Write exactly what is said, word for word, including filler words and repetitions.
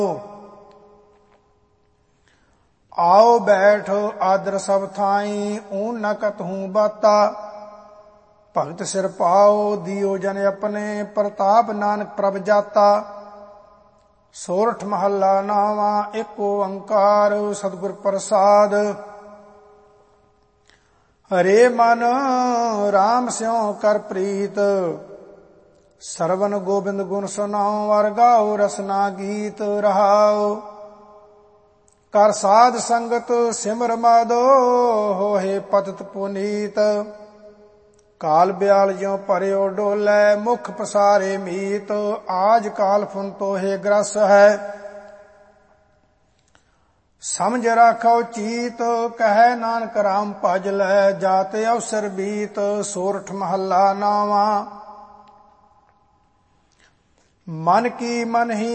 आओ बैठ आदर सब थाई ऊन न कतहूँ बाता। भगत सिर पाओ दियो जन अपने प्रताप नानक प्रभ जाता। सोरठ महला नावा एक ओंकार सतगुर प्रसाद। हरे मन राम स्यों कर प्रीत सरवन गोबिंद गुण सुनाओ वर गाओ रसना गीत रहाओ। कर साध संगत सिमर माधो होहे पतित पुनीत। काल ब्याल ज्यों पर्यो डोलै मुख पसारे मीत। आज काल फुन तोहे ग्रस है समझ राखो चीत। कहे नानक राम भज लै जाते अवसर बीत। सोरठ महला नावा मन की मन ही